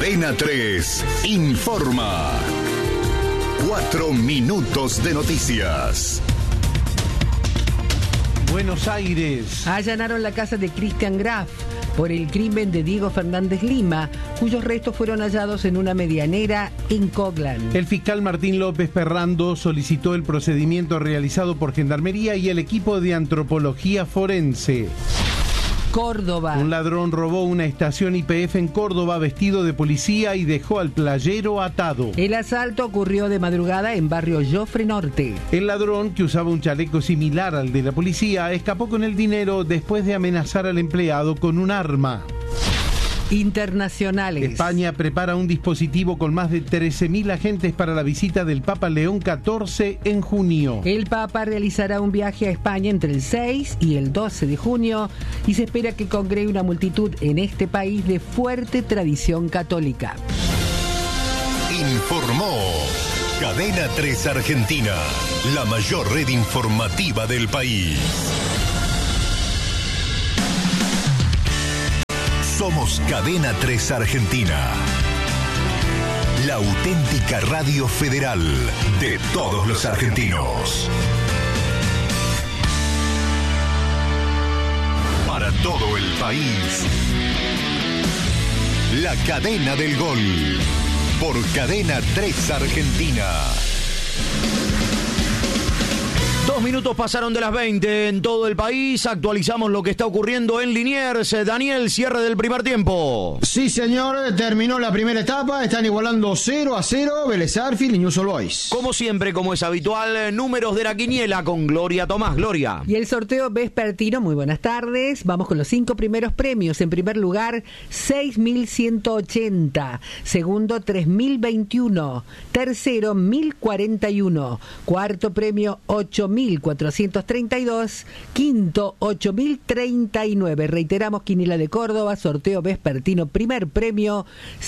Cadena 3 informa. 4 minutos de noticias. Buenos Aires. Allanaron la casa de Cristian Graf por el crimen de Diego Fernández Lima, cuyos restos fueron hallados en una medianera en Coglan. El fiscal Martín López Perrando solicitó el procedimiento realizado por Gendarmería y el equipo de antropología forense. Córdoba. Un ladrón robó una estación YPF en Córdoba vestido de policía y dejó al playero atado. El asalto ocurrió de madrugada en barrio Jofre Norte. El ladrón, que usaba un chaleco similar al de la policía, escapó con el dinero después de amenazar al empleado con un arma. Internacionales. España prepara un dispositivo con más de 13.000 agentes para la visita del Papa León XIV en junio. El Papa realizará un viaje a España entre el 6 y el 12 de junio y se espera que congregue una multitud en este país de fuerte tradición católica. Informó Cadena 3 Argentina, la mayor red informativa del país. Somos Cadena 3 Argentina, la auténtica radio federal de todos los argentinos. Para todo el país, la cadena del gol, por Cadena 3 Argentina. 2 minutos pasaron de las 20 en todo el país. Actualizamos lo que está ocurriendo en Liniers. Daniel, cierre del primer tiempo. Sí, señor, terminó la primera etapa. Están igualando 0-0 Vélez Sarsfield y Newell's Old Boys. Como siempre, como es habitual, números de la quiniela con Gloria Tomás. Gloria. Y el sorteo vespertino, muy buenas tardes. Vamos con los 5 primeros premios. En primer lugar, 6.180. Segundo, 3.021. Tercero, 1.041. Cuarto premio, 8.432. Quinto, 8.039. Reiteramos, quiniela de Córdoba, sorteo vespertino, primer premio,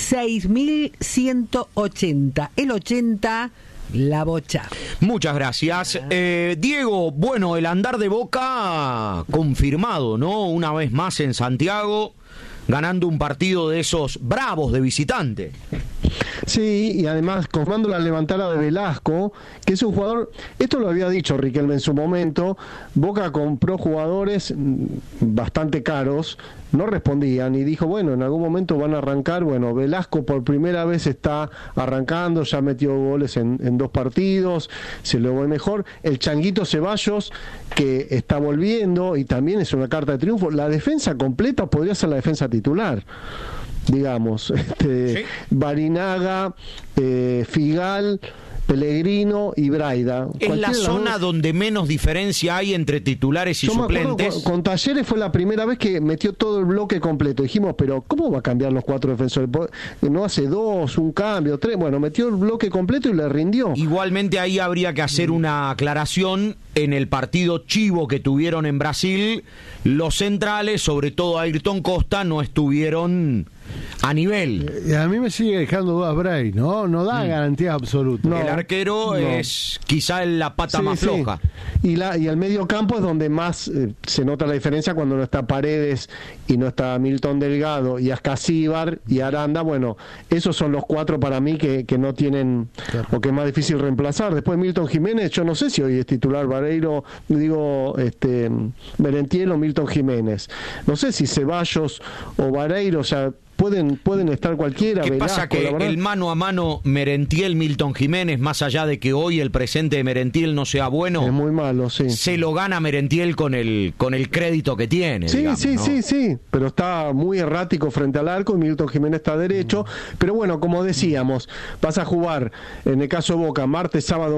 6.180. El 80... la bocha. Muchas gracias. Diego, bueno, el andar de Boca confirmado, ¿no? Una vez más en Santiago, ganando un partido de esos bravos de visitante. Sí, y además confirmando la levantada de Velasco, que es un jugador, esto lo había dicho Riquelme en su momento, Boca compró jugadores bastante caros, no respondían y dijo, bueno, en algún momento van a arrancar. Bueno, Velasco por primera vez está arrancando, ya metió goles en 2 partidos, se lo ve mejor. El Changuito Ceballos, que está volviendo y también es una carta de triunfo. La defensa completa podría ser la defensa titular, digamos, ¿sí? Barinaga, Figal, Pellegrino y Braida. Es la zona donde menos diferencia hay entre titulares y suplentes. Con Talleres fue la primera vez que metió todo el bloque completo. Dijimos, pero ¿cómo va a cambiar los 4 defensores? No hace 2, un cambio, 3. Bueno, metió el bloque completo y le rindió. Igualmente ahí habría que hacer una aclaración. En el partido chivo que tuvieron en Brasil, los centrales, sobre todo Ayrton Costa, no estuvieron a nivel. A mí me sigue dejando dudas Bray, ¿no? No da garantía absoluta. No, el arquero es quizá la pata más floja. Y el medio campo es donde más se nota la diferencia, cuando no está Paredes y no está Milton Delgado y Ascasíbar y Aranda. Bueno, esos son los 4 para mí que no tienen, o que es más difícil reemplazar. Después Milton Jiménez, yo no sé si hoy es titular Merentiel o Milton Jiménez. No sé si Ceballos o Vareiro, o sea, pueden estar cualquiera. ¿Qué Velasco, pasa? Que el mano a mano Merentiel-Milton Jiménez, más allá de que hoy el presente de Merentiel no sea bueno, es muy malo, sí. Se lo gana Merentiel con el crédito que tiene. Sí, digamos, sí, ¿no? sí, pero está muy errático frente al arco y Milton Jiménez está derecho. Pero bueno, como decíamos, vas a jugar, en el caso de Boca, martes, sábado,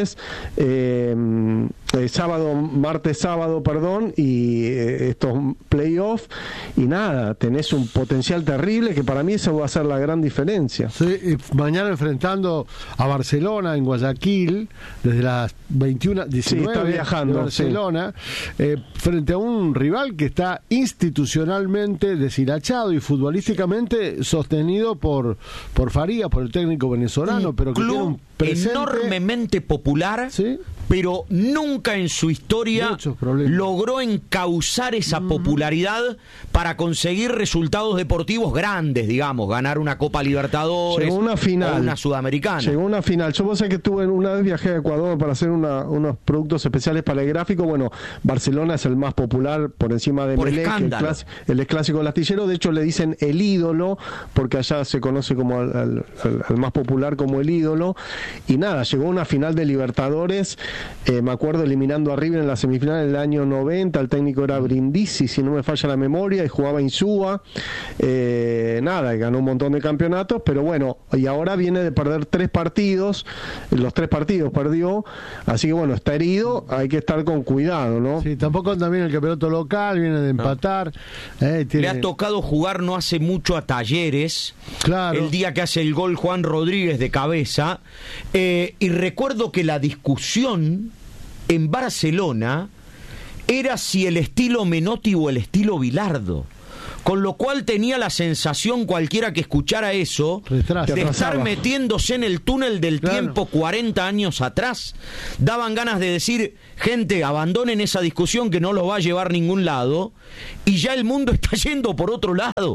y estos playoffs, y nada, tenés un potencial terrible, que para mí eso va a ser la gran diferencia. Sí, mañana enfrentando a Barcelona en Guayaquil, desde las 21:19, sí, está viajando, de Barcelona, frente a un rival que está institucionalmente deshilachado y futbolísticamente sostenido por Farías, por el técnico venezolano, pero que tiene un presente enormemente popular, ¿sí? Pero nunca en su historia logró encauzar esa popularidad para conseguir resultados deportivos equipos grandes, digamos, ganar una Copa Libertadores. Llegó una final. O una Sudamericana. Llegó una final. Yo sé que una vez viajé a Ecuador para hacer unos productos especiales para el gráfico. Bueno, Barcelona es el más popular por encima de Melec, el clásico del astillero. De hecho, le dicen el ídolo, porque allá se conoce como al más popular como el ídolo. Y nada, llegó una final de Libertadores, me acuerdo eliminando a River en la semifinal del año 90, el técnico era Brindisi, si no me falla la memoria, y jugaba Insúa, nada, y ganó un montón de campeonatos, pero bueno, y ahora viene de perder 3 partidos, los 3 partidos perdió, así que bueno, está herido, hay que estar con cuidado, ¿no? Sí, tampoco también el campeonato local, viene de empatar. Le ha tocado jugar no hace mucho a Talleres, claro. El día que hace el gol Juan Rodríguez de cabeza, y recuerdo que la discusión en Barcelona era si el estilo Menotti o el estilo Bilardo, con lo cual tenía la sensación cualquiera que escuchara eso de estar metiéndose en el túnel del tiempo 40 años atrás. Daban ganas de decir, gente, abandonen esa discusión que no los va a llevar a ningún lado, y ya el mundo está yendo por otro lado.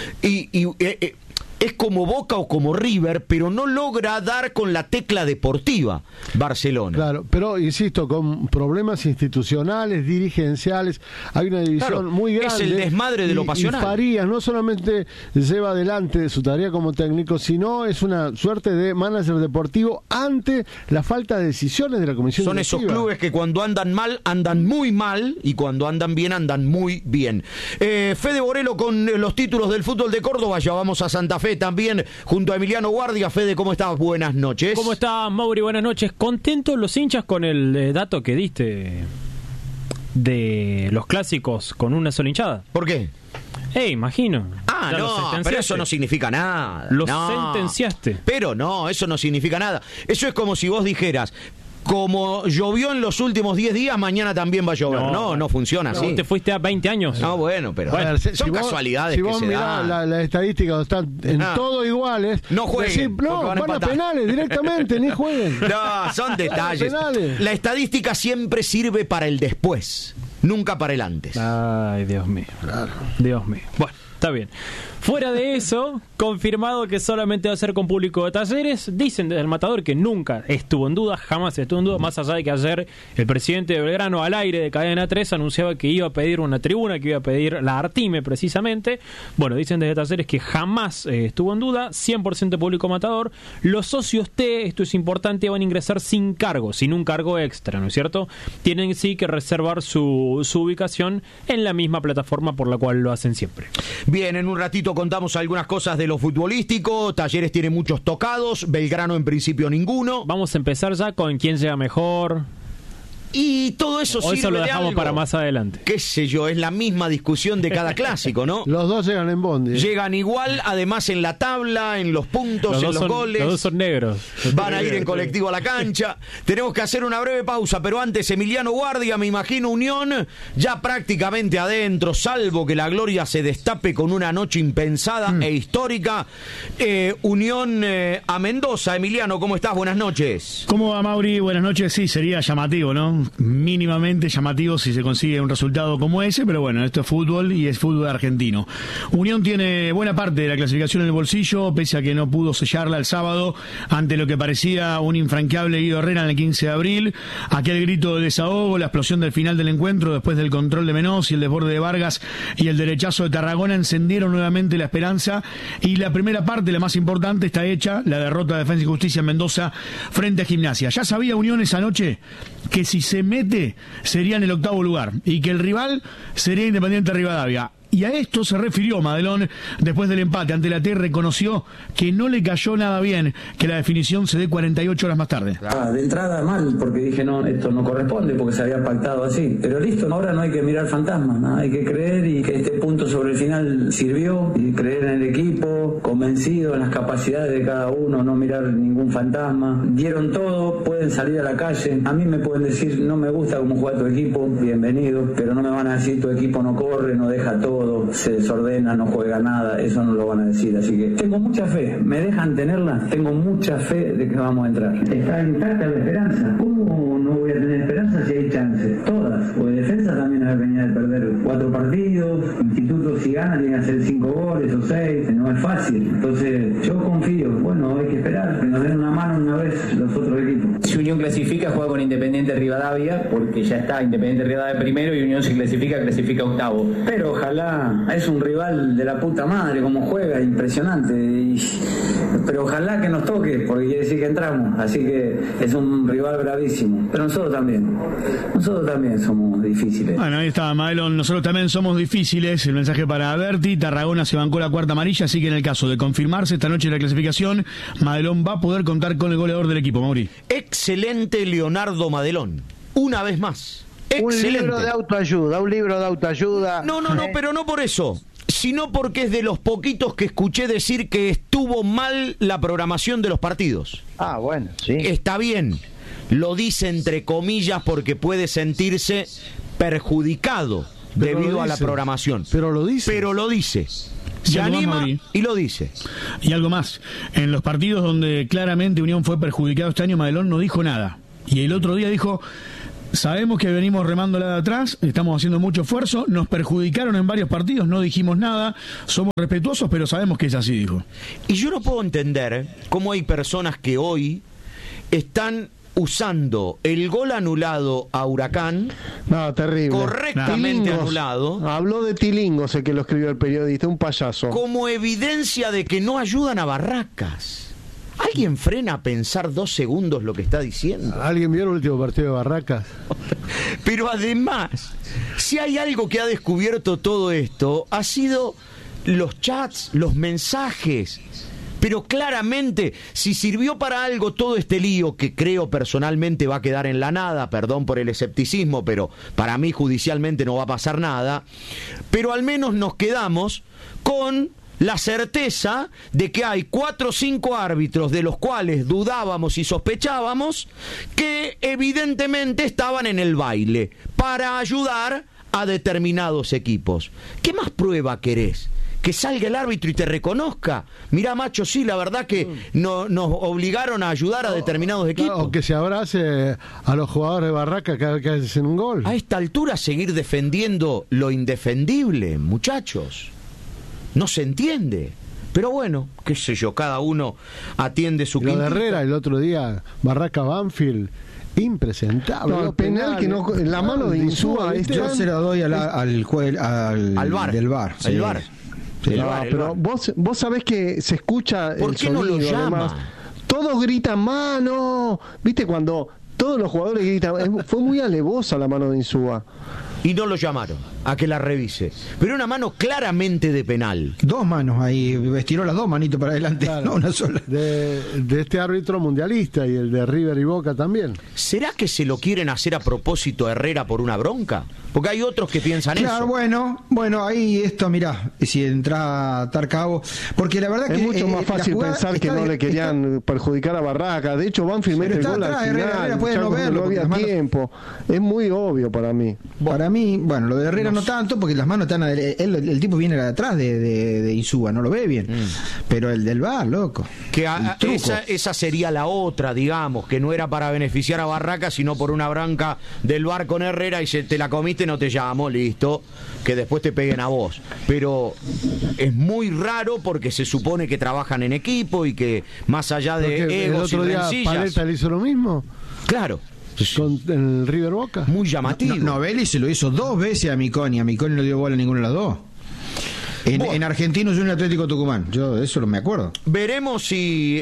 Es como Boca o como River, pero no logra dar con la tecla deportiva Barcelona. Claro, pero insisto, con problemas institucionales, dirigenciales, hay una división muy grande. Es el desmadre de lo pasional. Y Farías no solamente lleva adelante su tarea como técnico, sino es una suerte de manager deportivo ante la falta de decisiones de la comisión directiva. Son esos clubes que cuando andan mal, andan muy mal, y cuando andan bien, andan muy bien. Fede Borelo con los títulos del fútbol de Córdoba. Ya vamos a Santa Fe también junto a Emiliano Guardia. Fede, ¿cómo estás? Buenas noches. ¿Cómo estás, Mauri? Buenas noches. ¿Contentos los hinchas con el dato que diste de los clásicos con una sola hinchada? ¿Por qué? Imagino. Ya no, pero eso no significa nada. Lo sentenciaste. Pero no, eso no significa nada. Eso es como si vos dijeras, como llovió en los últimos 10 días, mañana también va a llover. No funciona así. Vos te fuiste a 20 años. No, bueno, pero son casualidades que se dan. La estadística están en todo iguales. No jueguen. Van a penales directamente, ni jueguen. No, son detalles. La estadística siempre sirve para el después, nunca para el antes. Ay, Dios mío. Claro. Dios mío. Bueno, está bien. Fuera de eso, confirmado que solamente va a ser con público de Talleres. Dicen desde el Matador que nunca estuvo en duda, jamás estuvo en duda, más allá de que ayer el presidente de Belgrano, al aire de Cadena 3, anunciaba que iba a pedir una tribuna, que iba a pedir la Artime precisamente. Bueno, dicen desde Talleres que jamás estuvo en duda, 100% público Matador. Los socios T, esto es importante, van a ingresar sin cargo, sin un cargo extra, ¿no es cierto? Tienen sí que reservar su ubicación en la misma plataforma por la cual lo hacen siempre. Bien, en un ratito contamos algunas cosas de lo futbolístico. Talleres tiene muchos tocados, Belgrano en principio ninguno. Vamos a empezar ya con quién llega mejor. Y todo eso sirve eso lo dejamos de algo para más adelante. Qué sé yo, es la misma discusión de cada clásico, ¿no? Los dos llegan en bondi. Llegan igual, además en la tabla, en los puntos, en los goles. Los dos son negros. Van a ir en colectivo a la cancha. Tenemos que hacer una breve pausa, pero antes Emiliano Guardia, me imagino Unión ya prácticamente adentro, salvo que la gloria se destape con una noche impensada e histórica. Unión a Mendoza. Emiliano, ¿cómo estás? Buenas noches. ¿Cómo va, Mauri? Buenas noches. Sí, sería llamativo, ¿no? Mínimamente llamativo si se consigue un resultado como ese, pero bueno, esto es fútbol y es fútbol argentino. Unión tiene buena parte de la clasificación en el bolsillo, pese a que no pudo sellarla el sábado ante lo que parecía un infranqueable Guido Herrera en el 15 de abril. Aquel grito de desahogo, la explosión del final del encuentro después del control de Menos y el desborde de Vargas y el derechazo de Tarragona encendieron nuevamente la esperanza, y la primera parte, la más importante, está hecha, la derrota de Defensa y Justicia en Mendoza frente a Gimnasia. Ya sabía Unión esa noche que si se mete sería en el 8º lugar y que el rival sería Independiente Rivadavia. Y a esto se refirió Madelón después del empate ante la T. Reconoció que no le cayó nada bien que la definición se dé 48 horas más tarde. De entrada mal, porque dije, no, esto no corresponde, porque se había pactado así. Pero listo, ahora no hay que mirar fantasmas, ¿no? Hay que creer, y que este punto sobre el final sirvió, y creer en el equipo, convencido en las capacidades de cada uno, no mirar ningún fantasma. Dieron todo, pueden salir a la calle. A mí me pueden decir, no me gusta cómo juega tu equipo, bienvenido, pero no me van a decir, tu equipo no corre, no deja todo, se desordena, no juega nada. Eso no lo van a decir, así que tengo mucha fe, me dejan tenerla, tengo mucha fe de que vamos a entrar. Está intacta la esperanza. ¿Cómo no voy a tener esperanza si hay chances? Todas, porque Defensa también venía de perder 4 partidos, Instituto minutos, si gana, tiene que hacer 5 goles o 6, no es fácil. Entonces, yo confío. Bueno, hay que esperar, que nos den una mano una vez los otros equipos. Si Unión clasifica, juega con Independiente Rivadavia, porque ya está Independiente Rivadavia primero y Unión si clasifica octavo. Pero ojalá, es un rival de la puta madre, como juega, impresionante. Pero ojalá que nos toque, porque quiere decir que entramos. Así que es un rival bravísimo. Pero nosotros también somos difíciles. Bueno, ahí está, Madelón. Nosotros también somos difíciles. El mensaje para Berti. Tarragona se bancó la cuarta amarilla, así que en el caso de confirmarse esta noche la clasificación, Madelón va a poder contar con el goleador del equipo, Mauri. Excelente Leonardo Madelón. Una vez más. Excelente. Un libro de autoayuda. No, pero no por eso, sino porque es de los poquitos que escuché decir que estuvo mal la programación de los partidos. Ah, bueno, sí. Está bien, lo dice entre comillas porque puede sentirse perjudicado debido a la programación. Pero lo dice. Se anima y lo dice. Y algo más, en los partidos donde claramente Unión fue perjudicado este año, Madelón no dijo nada. Y el otro día dijo: sabemos que venimos remándola de atrás, estamos haciendo mucho esfuerzo, nos perjudicaron en varios partidos, no dijimos nada, somos respetuosos, pero sabemos que es así, dijo. Y yo no puedo entender cómo hay personas que hoy están usando el gol anulado a Huracán, terrible, correctamente anulado. Habló de Tilingos, el que lo escribió el periodista, un payaso, como evidencia de que no ayudan a Barracas. ¿Alguien frena a pensar 2 segundos lo que está diciendo? ¿Alguien vio el último partido de Barracas? Pero además, si hay algo que ha descubierto todo esto, ha sido los chats, los mensajes. Pero claramente, si sirvió para algo todo este lío, que creo personalmente va a quedar en la nada, perdón por el escepticismo, pero para mí judicialmente no va a pasar nada, pero al menos nos quedamos con la certeza de que hay 4 o 5 árbitros de los cuales dudábamos y sospechábamos que evidentemente estaban en el baile para ayudar a determinados equipos. ¿Qué más prueba querés? Que salga el árbitro y te reconozca. Mirá, macho, sí, la verdad que nos obligaron a ayudar a determinados equipos. O que se abrace a los jugadores de Barraca cada vez que hacen un gol. A esta altura seguir defendiendo lo indefendible, muchachos. No se entiende. Pero bueno, qué sé yo, cada uno atiende su quintita. Lo de Herrera el otro día, Barraca Banfield, impresentable. No, el penal que no, la mano de Insúa, yo se lo doy al VAR. Del VAR. El VAR. Sí. Pero vos sabés que se escucha ¿por el qué sonido, no lo llama? Además, todos gritan mano. ¿Viste cuando todos los jugadores gritan? Fue muy alevosa la mano de Insúa. Y no lo llamaron a que la revise. Pero una mano claramente de penal. 2 manos ahí, estiró las 2 manitos para adelante, claro, no una sola. De este árbitro mundialista y el de River y Boca también. ¿Será que se lo quieren hacer a propósito a Herrera por una bronca? Porque hay otros que piensan eso. Claro, bueno, ahí esto, mirá, si entra Tarcabo, porque la verdad es que mucho más fácil pensar que no le querían perjudicar a Barraca. De hecho, Banfield mete el gol al final. Herrera puede no verlo, no había tiempo. Es muy obvio para mí. Para mí, bueno, lo de Herrera no tanto, porque las manos están... El tipo viene de atrás de Insúa, no lo ve bien. Pero el del VAR, loco. Que esa sería la otra, digamos, que no era para beneficiar a Barraca, sino por una bronca del VAR con Herrera y te la comiste, no te llamo, listo, que después te peguen a vos. Pero es muy raro porque se supone que trabajan en equipo y que más allá de egos y rencillas... ¿El otro día Paleta le hizo lo mismo? Claro. Con el River Boca. Muy llamativo. Novelli se lo hizo 2 veces a Miconi no dio bola a ninguno de los dos. En Argentinos Junior Atlético Tucumán, yo de eso no me acuerdo. Veremos si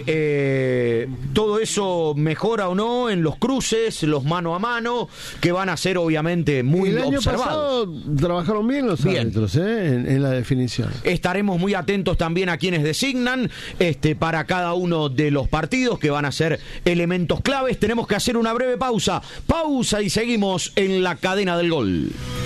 todo eso mejora o no en los cruces, los mano a mano, que van a ser obviamente muy observados. El año pasado trabajaron bien los árbitros en la definición. Estaremos muy atentos también a quienes designan para cada uno de los partidos, que van a ser elementos claves. Tenemos que hacer una breve pausa y seguimos en la cadena del gol.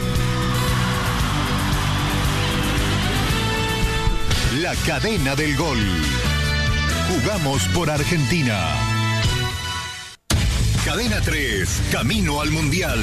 La cadena del gol. Jugamos por Argentina. Cadena 3, camino al Mundial.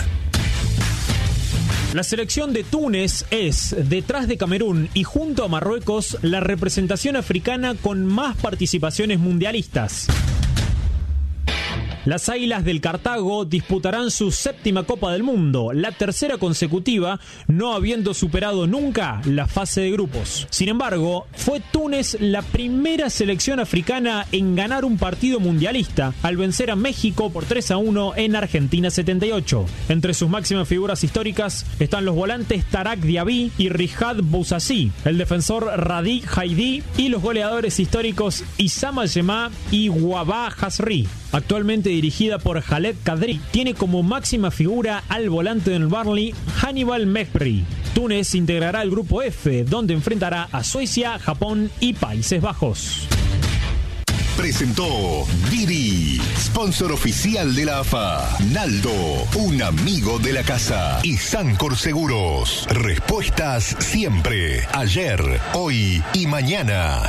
La selección de Túnez es, detrás de Camerún y junto a Marruecos, la representación africana con más participaciones mundialistas. Las Águilas del Cartago disputarán su 7ª Copa del Mundo, la 3ª consecutiva, no habiendo superado nunca la fase de grupos. Sin embargo, fue Túnez la primera selección africana en ganar un partido mundialista, al vencer a México por 3-1 en Argentina 78. Entre sus máximas figuras históricas están los volantes Tarak Diaby y Rihad Bouzazi, el defensor Radi Haidi y los goleadores históricos Issama Yema y Wabah Hasri. Actualmente dirigida por Khaled Kadri, tiene como máxima figura al volante del Burnley, Hannibal Mejbri. Túnez integrará el grupo F, donde enfrentará a Suecia, Japón y Países Bajos. Presentó Didi, sponsor oficial de la AFA. Naldo, un amigo de la casa. Y Sancor Seguros, respuestas siempre, ayer, hoy y mañana.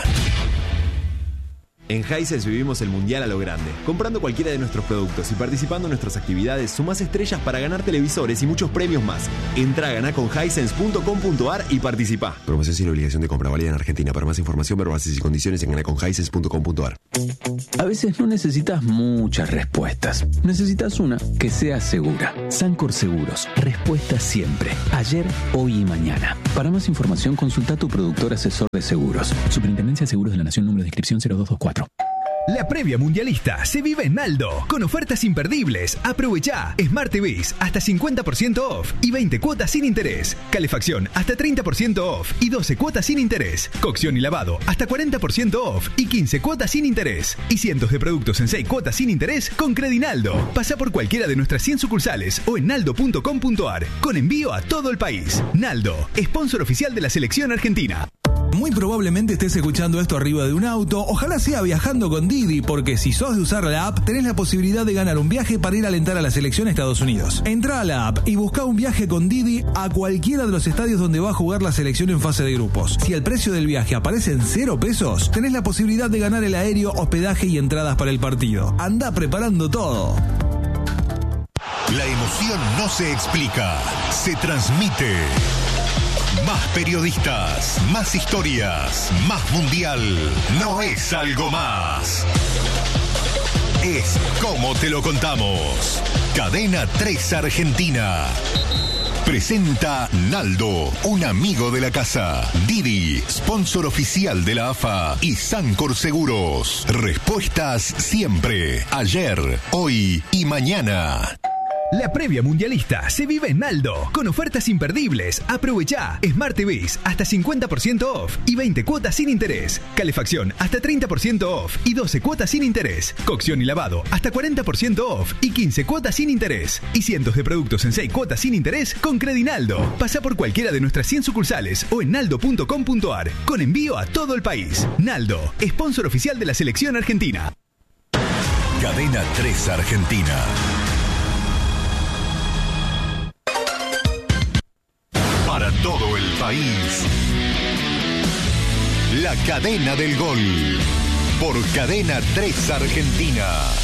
En Hisense vivimos el mundial a lo grande. Comprando cualquiera de nuestros productos y participando en nuestras actividades, sumás estrellas para ganar televisores y muchos premios más. Entra a ganaconhisense.com.ar y participá. Promoción sin obligación de compra, válida en Argentina. Para más información, ver bases y condiciones en ganaconhisense.com.ar. A veces no necesitas muchas respuestas. Necesitas una que sea segura. Sancor Seguros. Respuesta siempre. Ayer, hoy y mañana. Para más información, consulta a tu productor asesor de seguros. Superintendencia de Seguros de la Nación, número de inscripción 0224. La previa mundialista se vive en Naldo, con ofertas imperdibles. Aprovechá Smart TVs hasta 50% off y 20 cuotas sin interés. Calefacción hasta 30% off y 12 cuotas sin interés. Cocción y lavado hasta 40% off y 15 cuotas sin interés. Y cientos de productos en 6 cuotas sin interés con Credinaldo. Pasa por cualquiera de nuestras 100 sucursales o en naldo.com.ar, con envío a todo el país. Naldo, sponsor oficial de la selección argentina. Muy probablemente estés escuchando esto arriba de un auto, ojalá sea viajando con Didi, porque si sos de usar la app, tenés la posibilidad de ganar un viaje para ir a alentar a la selección a Estados Unidos. Entrá a la app y buscá un viaje con Didi a cualquiera de los estadios donde va a jugar la selección en fase de grupos. Si el precio del viaje aparece en 0 pesos, tenés la posibilidad de ganar el aéreo, hospedaje y entradas para el partido. Andá preparando todo. La emoción no se explica, se transmite. Más periodistas, más historias, más mundial. No es algo más. Es como te lo contamos. Cadena 3 Argentina. Presenta Naldo, un amigo de la casa. Didi, sponsor oficial de la AFA. Y Sancor Seguros. Respuestas siempre, ayer, hoy y mañana. La previa mundialista se vive en Naldo, con ofertas imperdibles. Aprovechá Smart TVs hasta 50% off y 20 cuotas sin interés. Calefacción hasta 30% off y 12 cuotas sin interés. Cocción y lavado hasta 40% off y 15 cuotas sin interés. Y cientos de productos en 6 cuotas sin interés con Credinaldo. Pasa por cualquiera de nuestras 100 sucursales o en naldo.com.ar, con envío a todo el país. Naldo, sponsor oficial de la selección argentina. Cadena 3 Argentina. Para todo el país. La cadena del gol. Por Cadena 3 Argentina.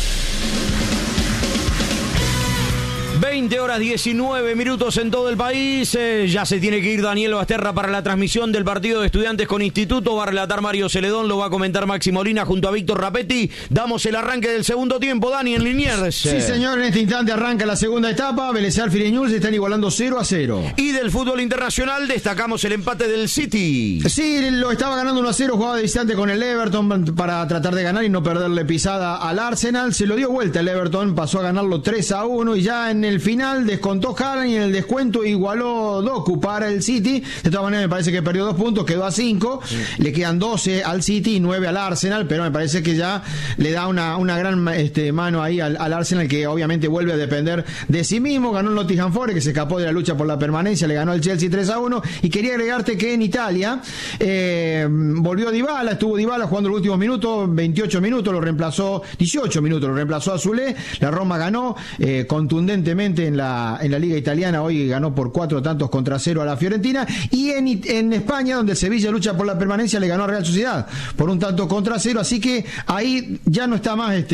20 horas 19 minutos en todo el país. Ya se tiene que ir Daniel Basterra para la transmisión del partido de Estudiantes con Instituto. Va a relatar Mario Celedón, lo va a comentar Maxi Molina junto a Víctor Rapetti. Damos el arranque del segundo tiempo, Dani, en Liniers. Sí, señor, en este instante arranca la segunda etapa. Vélez Sarsfield y Newell's están igualando 0-0. Y del fútbol internacional destacamos el empate del City. Sí, lo estaba ganando 1-0, jugaba de distante con el Everton para tratar de ganar y no perderle pisada al Arsenal. Se lo dio vuelta el Everton, pasó a ganarlo 3-1 y ya en el final descontó Haaland y en el descuento igualó Doku para el City. De todas maneras me parece que perdió 2 puntos, quedó a 5. Le quedan 12 al City y 9 al Arsenal, pero me parece que ya le da una gran mano ahí al Arsenal, que obviamente vuelve a depender de sí mismo. Ganó el Nottingham Forest, que se escapó de la lucha por la permanencia, le ganó al Chelsea 3-1. Y quería agregarte que en Italia volvió Dybala, estuvo Dybala jugando los últimos minutos, 28 minutos, lo reemplazó, 18 minutos, lo reemplazó a Zule. La Roma ganó contundentemente notablemente en la Liga Italiana. Hoy ganó por 4-0 a la Fiorentina. Y en España, donde Sevilla lucha por la permanencia, le ganó a Real Sociedad por 1-0. Así que ahí ya no está más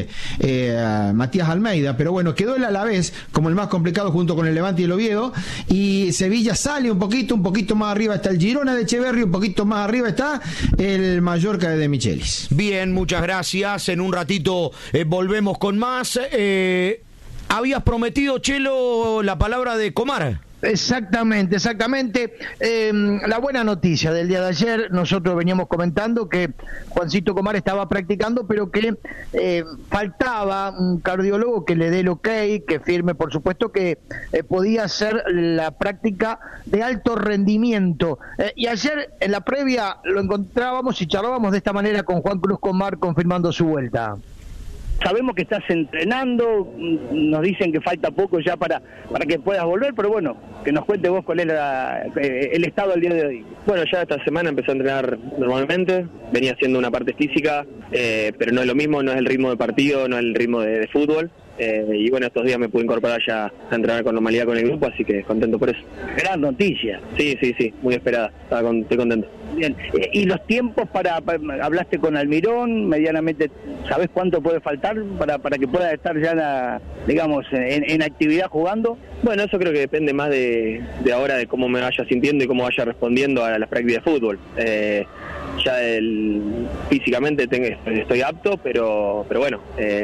Matías Almeida. Pero bueno, quedó el Alavés como el más complicado junto con el Levante y el Oviedo. Y Sevilla sale un poquito más arriba está el Girona de Echeverri, un poquito más arriba está el Mallorca de Michelis. Bien, muchas gracias. En un ratito volvemos con más. Habías prometido, Chelo, la palabra de Comar. Exactamente. La buena noticia del día de ayer, nosotros veníamos comentando que Juancito Comar estaba practicando, pero que faltaba un cardiólogo que le dé el ok, que firme, por supuesto, que podía hacer la práctica de alto rendimiento. Y ayer, en la previa, lo encontrábamos y charlábamos de esta manera con Juan Cruz Comar, confirmando su vuelta. Sabemos que estás entrenando, nos dicen que falta poco ya para que puedas volver, pero bueno, que nos cuente vos cuál es el estado al día de hoy. Bueno, ya esta semana empecé a entrenar normalmente, venía haciendo una parte física, pero no es lo mismo, no es el ritmo de partido, no es el ritmo de fútbol. Y bueno, estos días me pude incorporar ya a entrenar con normalidad con el grupo, así que contento por eso. Gran noticia. Sí, muy esperada, estoy contento. Bien, y los tiempos hablaste con Almirón, medianamente, ¿sabés cuánto puede faltar para que pueda estar ya, en actividad jugando? Bueno, eso creo que depende más de ahora, de cómo me vaya sintiendo y cómo vaya respondiendo a las prácticas de fútbol. Ya físicamente estoy apto, pero bueno,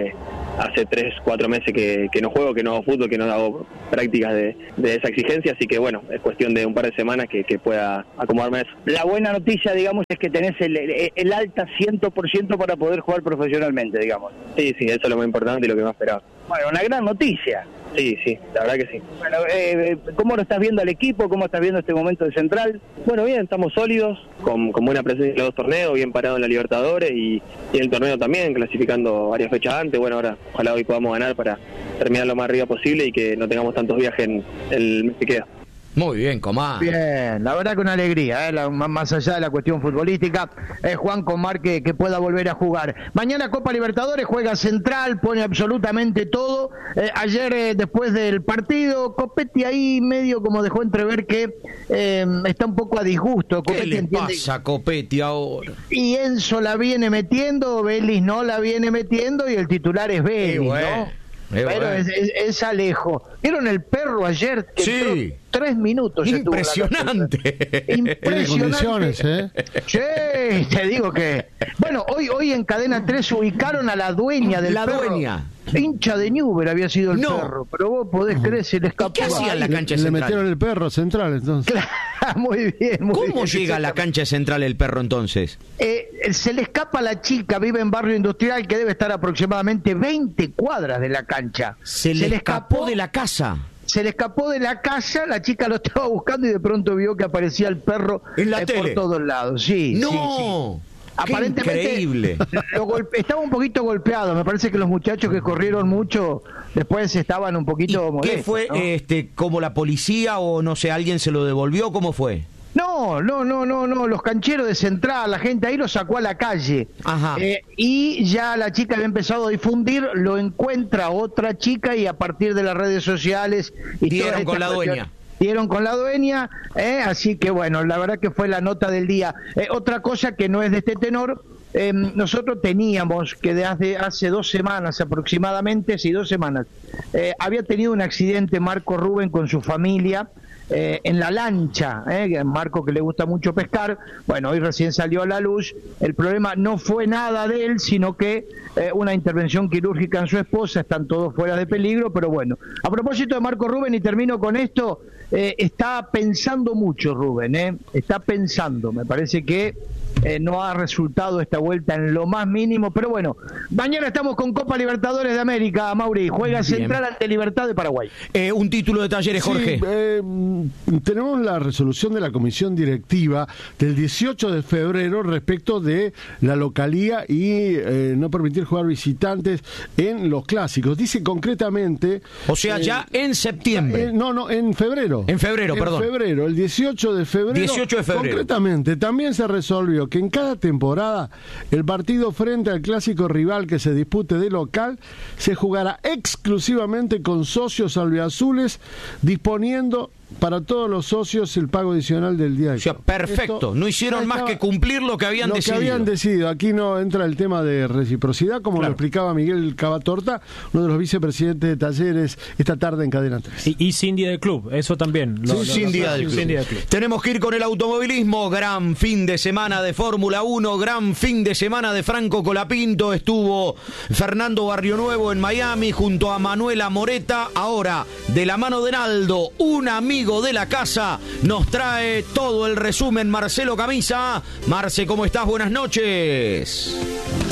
hace 3-4 meses que no juego, que no hago fútbol, que no hago prácticas de esa exigencia, así que bueno, es cuestión de un par de semanas que pueda acomodarme a eso. La buena noticia, digamos, es que tenés el alta 100% para poder jugar profesionalmente, digamos. Sí, eso es lo más importante y lo que más esperaba. Bueno, una gran noticia. Sí, la verdad que sí. Bueno, ¿cómo lo estás viendo al equipo? ¿Cómo estás viendo este momento de Central? Bueno, bien, estamos sólidos, con buena presencia en los dos torneos, bien parados en la Libertadores y en el torneo también, clasificando varias fechas antes. Bueno, ahora ojalá hoy podamos ganar para terminar lo más arriba posible y que no tengamos tantos viajes en el mes que queda. Muy bien, Comar. Bien, la verdad que una alegría, más allá de la cuestión futbolística, Juan Comar que pueda volver a jugar. Mañana Copa Libertadores, juega Central, pone absolutamente todo. Ayer, después del partido, Copetti ahí medio como dejó entrever que está un poco a disgusto. ¿Qué le pasa a Copetti ahora? Y Enzo la viene metiendo, Vélez no la viene metiendo y el titular es Vélez, ¿no? Pero es Alejo. ¿Vieron el perro ayer? Que sí. 3 minutos. Impresionante. Impresionante. Sí, te digo que... Bueno, hoy en Cadena 3 ubicaron a la dueña del perro. La dueña. Hincha de Newber había sido el perro, pero vos podés creer, se le escapó. ¿Qué hacía en la cancha Central? Le metieron el perro Central, entonces. Claro, muy bien. ¿Cómo llega a la cancha Central el perro, entonces? Se le escapa a la chica, vive en Barrio Industrial, que debe estar aproximadamente 20 cuadras de la cancha. Se le escapó de la casa. Se le escapó de la casa, la chica lo estaba buscando y de pronto vio que aparecía el perro en la tele. Por todos lados. Sí, ¡no! Sí. Aparentemente increíble. Estaba un poquito golpeado. Me parece que los muchachos que corrieron mucho después estaban un poquito molestos. ¿Qué fue? ¿No? ¿Como la policía o no sé, alguien se lo devolvió? ¿Cómo fue? No, los cancheros de Central, la gente ahí lo sacó a la calle. Ajá. Y ya la chica había empezado a difundir, lo encuentra otra chica y a partir de las redes sociales... Dieron con la dueña. Dieron con la dueña, así que bueno, la verdad que fue la nota del día. Otra cosa que no es de este tenor, nosotros teníamos que desde hace 2 semanas aproximadamente, sí, 2 semanas, había tenido un accidente Marco Rubén con su familia, en la lancha, Marco que le gusta mucho pescar. Bueno, hoy recién salió a la luz. El problema no fue nada de él, sino que una intervención quirúrgica en su esposa. Están todos fuera de peligro, pero bueno. A propósito de Marco Rubén, y termino con esto, está pensando mucho Rubén, está pensando. Me parece que no ha resultado esta vuelta en lo más mínimo, pero bueno, mañana estamos con Copa Libertadores de América, Mauri, juega Central ante Libertad de Paraguay. Un título de Talleres, Jorge. Sí, tenemos la resolución de la comisión directiva del 18 de febrero respecto de la localía y no permitir jugar visitantes en los clásicos. Dice concretamente... O sea, ya en septiembre. No, en febrero. En febrero, perdón. En febrero, el 18 de febrero. 18 de febrero. Concretamente, también se resolvió establecido que en cada temporada el partido frente al clásico rival que se dispute de local se jugará exclusivamente con socios albiazules, disponiendo para todos los socios el pago adicional del día del club. Perfecto, esto, no hicieron más que cumplir lo que habían decidido. Aquí no entra el tema de reciprocidad, como lo explicaba Miguel Cavatorta, uno de los vicepresidentes de Talleres, esta tarde en Cadena 3. Y sin día del club, eso también. Sin día del club. Tenemos que ir con el automovilismo. Gran fin de semana de Fórmula 1, gran fin de semana de Franco Colapinto. Estuvo Fernando Barrionuevo en Miami junto a Manuela Moreta. Ahora, de la mano de Naldo, un amigo de la casa, nos trae todo el resumen Marcelo Camisa. Marce, ¿cómo estás? Buenas noches.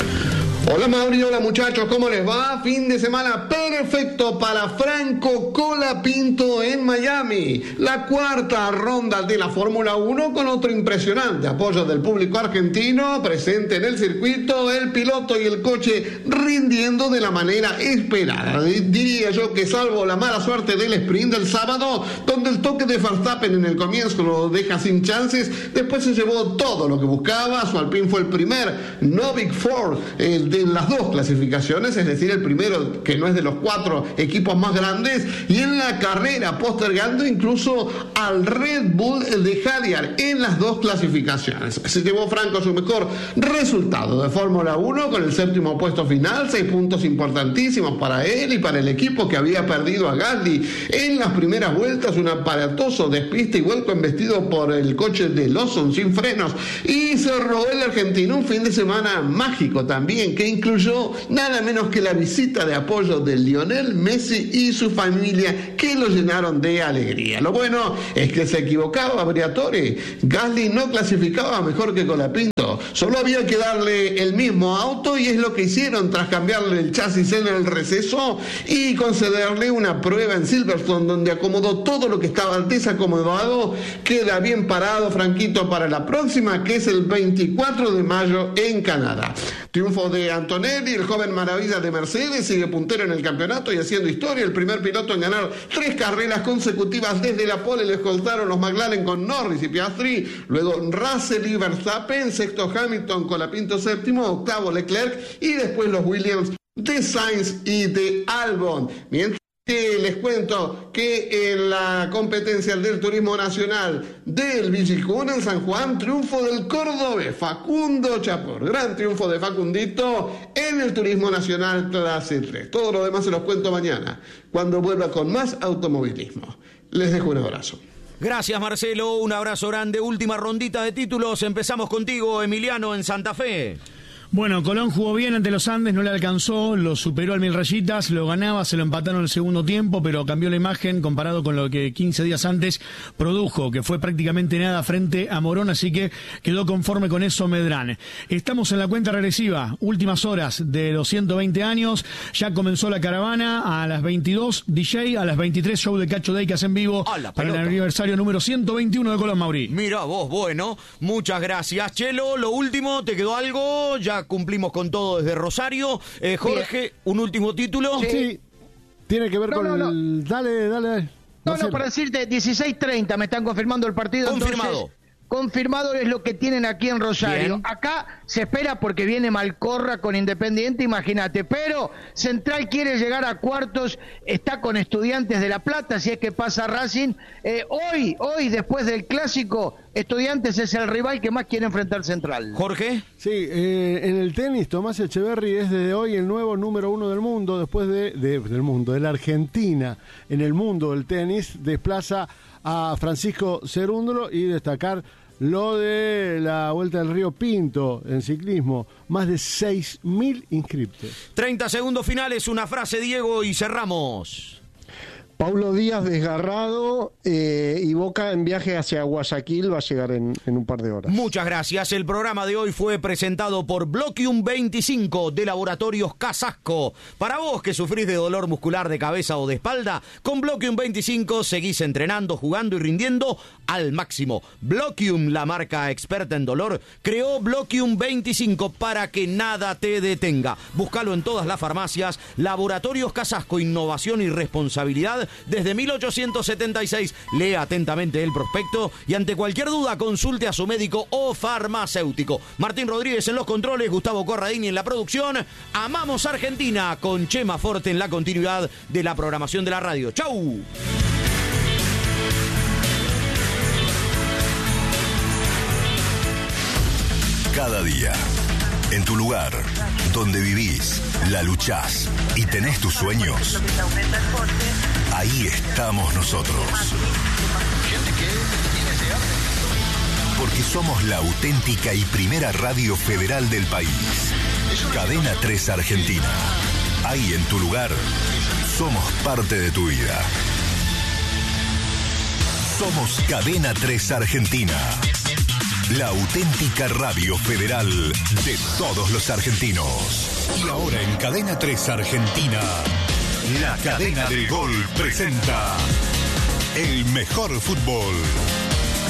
Hola Mauri, hola muchachos, ¿cómo les va? Fin de semana perfecto para Franco Colapinto en Miami. La cuarta ronda de la Fórmula 1 con otro impresionante apoyo del público argentino presente en el circuito, el piloto y el coche rindiendo de la manera esperada. Diría yo que salvo la mala suerte del sprint del sábado, donde el toque de Verstappen en el comienzo lo deja sin chances, después se llevó todo lo que buscaba. Su Alpine fue el primer no Big Four en las dos clasificaciones, es decir, el primero que no es de los 4 equipos más grandes, y en la carrera postergando incluso al Red Bull de Hadjar en las dos clasificaciones. Se llevó Franco su mejor resultado de Fórmula 1 con el 7º puesto final, 6 puntos importantísimos para él y para el equipo que había perdido a Gasly en las primeras vueltas, un aparatoso despiste y vuelco embestido por el coche de Lawson sin frenos, y cerró el argentino un fin de semana mágico también, que incluyó nada menos que la visita de apoyo de Lionel Messi y su familia, que lo llenaron de alegría. Lo bueno es que se equivocaba Briatore. Gasly no clasificaba mejor que Colapinto, solo había que darle el mismo auto, y es lo que hicieron tras cambiarle el chasis en el receso y concederle una prueba en Silverstone, donde acomodó todo lo que estaba desacomodado. Queda bien parado Franquito para la próxima, que es el 24 de mayo en Canadá. Triunfo de Antonelli, el joven maravilla de Mercedes, sigue puntero en el campeonato y haciendo historia, el primer piloto en ganar 3 carreras consecutivas desde la pole. Le escoltaron los McLaren con Norris y Piastri, luego Russell y Verstappen, sexto Hamilton, Colapinto séptimo, octavo Leclerc, y después los Williams de Sainz y de Albon. Mientras que les cuento que en la competencia del turismo nacional del Vigicún en San Juan, triunfo del cordobés Facundo Chapur, gran triunfo de Facundito en el turismo nacional clase 3. Todo lo demás se los cuento mañana, cuando vuelva con más automovilismo. Les dejo un abrazo. Gracias Marcelo, un abrazo grande. Última rondita de títulos, empezamos contigo Emiliano en Santa Fe. Bueno, Colón jugó bien ante los Andes, no le alcanzó, lo superó al 1000 rayitas, lo ganaba, se lo empataron en el segundo tiempo, pero cambió la imagen comparado con lo que 15 días antes produjo, que fue prácticamente nada frente a Morón, así que quedó conforme con eso Medrán. Estamos en la cuenta regresiva, últimas horas de los 120 años, ya comenzó la caravana a las 22, DJ, a las 23, show de Cacho Deicas en vivo para el aniversario número 121 de Colón, Mauri. Mira vos, bueno, muchas gracias. Chelo, lo último, ¿te quedó algo? Ya cumplimos con todo desde Rosario. Jorge, ¿un último título? Sí. Tiene que ver con el... Dale. No, para decirte, 16:30 me están confirmando el partido. Confirmado. Entonces, confirmado es lo que tienen aquí en Rosario. Bien. Acá se espera porque viene Malcorra con Independiente, imagínate. Pero Central quiere llegar a cuartos, está con Estudiantes de La Plata, si es que pasa Racing. Hoy, después del Clásico, Estudiantes es el rival que más quiere enfrentar Central. Jorge. Sí, en el tenis, Tomás Echeverry es desde hoy el nuevo número 1 del mundo, después de la Argentina. En el mundo del tenis desplaza a Francisco Cerúndolo, y destacar lo de la Vuelta del Río Pinto en ciclismo, más de 6.000 inscriptos. 30 segundos finales, una frase, Diego, y cerramos. Paulo Díaz desgarrado, y Boca en viaje hacia Guayaquil, va a llegar en un par de horas. Muchas gracias. El programa de hoy fue presentado por Bloquium 25 de Laboratorios Casasco. Para vos que sufrís de dolor muscular de cabeza o de espalda, con Bloquium 25 seguís entrenando, jugando y rindiendo al máximo. Bloquium, la marca experta en dolor, creó Bloquium 25 para que nada te detenga. Búscalo en todas las farmacias. Laboratorios Casasco, innovación y responsabilidad propiedad desde 1876. Lea atentamente el prospecto y ante cualquier duda consulte a su médico o farmacéutico. Martín Rodríguez en los controles, Gustavo Corradini en la producción. Amamos Argentina con Chema Forte en la continuidad de la programación de la radio. ¡Chau! Cada día, en tu lugar, donde vivís, la luchás y tenés tus sueños, ahí estamos nosotros. Porque somos la auténtica y primera radio federal del país. Cadena 3 Argentina. Ahí en tu lugar, somos parte de tu vida. Somos Cadena 3 Argentina. La auténtica radio federal de todos los argentinos. Y ahora en Cadena 3 Argentina, la cadena del gol presenta el mejor fútbol.